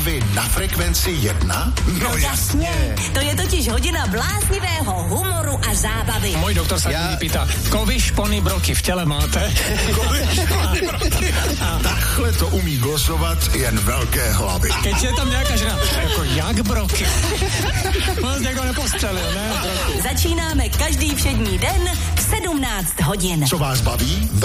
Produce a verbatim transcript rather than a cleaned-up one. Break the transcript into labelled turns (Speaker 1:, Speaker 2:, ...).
Speaker 1: vy na Frekvenci jedna?
Speaker 2: No jasně. To je totiž hodina bláznivého humoru a zábavy.
Speaker 3: Můj doktor se Já... pýta, kovy, špony, broky v těle máte?
Speaker 1: Kovy, špony, broky. Takhle to umí glosovat jen velké hlavy.
Speaker 3: Keď je tam nějaká žena, jako jak broky? Moc někdo nepostřelil, ne? Broky.
Speaker 2: Začínáme každý všední den v sedmnáct hodin.
Speaker 1: Co vás baví?